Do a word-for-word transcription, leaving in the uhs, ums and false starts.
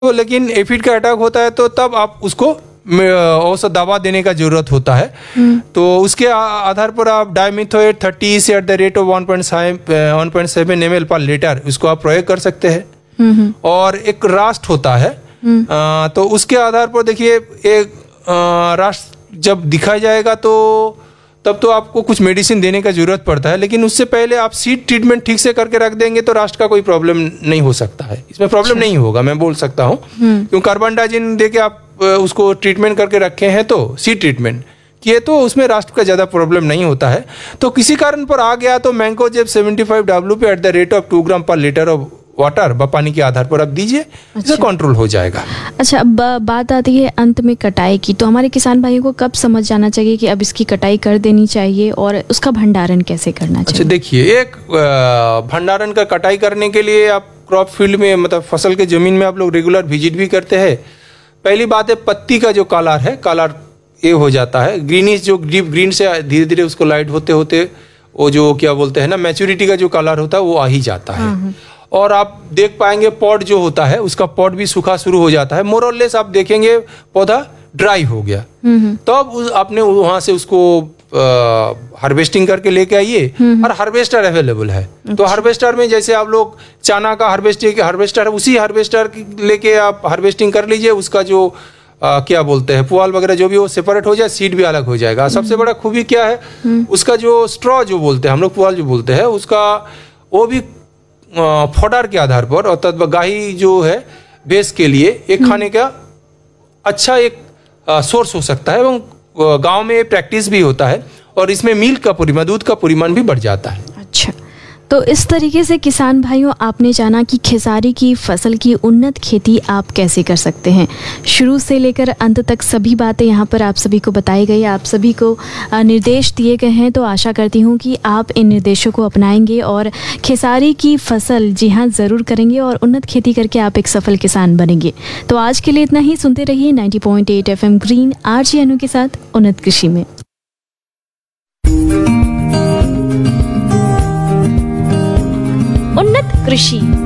तो लेकिन एफिड का अटैक होता है तो तब आप उसको औसत दवा देने का जरूरत होता है। तो उसके आधार पर आप डायमिथोएट थर्टी से at the rate of one point seven M L पर लीटर उसको आप प्रयोग कर सकते हैं। और एक रास्ट होता है, आ, तो उसके आधार पर देखिए एक रास्ट जब दिखा जाएगा तो तब तो आपको कुछ मेडिसिन देने का जरूरत पड़ता है, लेकिन उससे पहले आप सीड ट्रीटमेंट ठीक से करके रख देंगे तो राष्ट्र का कोई प्रॉब्लम नहीं हो सकता है, इसमें प्रॉब्लम नहीं होगा, मैं बोल सकता हूँ। क्योंकि कार्बनडाजिन दे के आप उसको ट्रीटमेंट करके रखे हैं तो सीड ट्रीटमेंट किए तो उसमें राष्ट्र का ज़्यादा प्रॉब्लम नहीं होता है। तो किसी कारण पर आ गया तो मैंकोजेब सेवेंटी फाइव डब्ल्यू पे at the rate of to ग्राम पर लीटर ऑफ वाटर व पानी के आधार पर आप दीजिए, इससे कंट्रोल हो जाएगा। अच्छा, अब बात आती है अंत में कटाई की, तो हमारे किसान भाइयों को कब समझ जाना चाहिए कि अब इसकी कटाई कर देनी चाहिए और उसका भंडारण कैसे करना चाहिए? अच्छा देखिए, एक भंडारण का कटाई करने के लिए आप क्रॉप फील्ड में मतलब फसल के जमीन में आप लोग रेगुलर विजिट भी करते हैं। पहली बात है पत्ती का जो कलर है, कलर ये हो जाता है ग्रीनिश, जो डीप ग्रीन से धीरे धीरे उसको लाइट होते होते वो जो क्या बोलते हैं ना मैच्योरिटी का जो कलर होता है वो आ ही जाता है। और आप देख पाएंगे पॉट जो होता है उसका पॉट भी सूखा शुरू हो जाता है, मोर और लेस आप देखेंगे पौधा ड्राई हो गया। तो अब आपने वहां से उसको हार्वेस्टिंग करके लेके आइए, और हार्वेस्टर अवेलेबल है। तो हार्वेस्टर में जैसे आप लोग चना का हार्वेस्टिंग हार्वेस्टर है, उसी हार्वेस्टर लेके आप हार्वेस्टिंग कर लीजिए। उसका जो आ, क्या बोलते हैं पुआल वगैरह जो भी वो सेपरेट हो जाए, सीड भी अलग हो जाएगा। सबसे बड़ा खूबी क्या है, उसका जो स्ट्रॉ जो बोलते हैं हम लोग, पुआल जो बोलते हैं, उसका वो भी फोडर के आधार पर और तत्व गाही जो है बेस के लिए एक खाने का अच्छा एक सोर्स हो सकता है। एवं गांव में प्रैक्टिस भी होता है और इसमें मिल्क का परिमाण, दूध का परिमाण भी बढ़ जाता है। अच्छा, तो इस तरीके से किसान भाइयों आपने जाना कि खेसारी की फसल की उन्नत खेती आप कैसे कर सकते हैं। शुरू से लेकर अंत तक सभी बातें यहाँ पर आप सभी को बताई गई, आप सभी को निर्देश दिए गए हैं। तो आशा करती हूँ कि आप इन निर्देशों को अपनाएंगे और खेसारी की फसल जी हाँ ज़रूर करेंगे और उन्नत खेती करके आप एक सफल किसान बनेंगे। तो आज के लिए इतना ही। सुनते रहिए ninety point eight F M green RJ अनु के साथ उन्नत कृषि में। उन्नत कृषि।